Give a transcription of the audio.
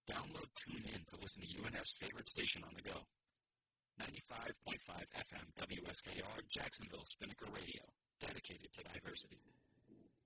Download TuneIn to listen to UNF's favorite station on the go. 95.5 FM WSKR Jacksonville Spinnaker Radio, dedicated to diversity.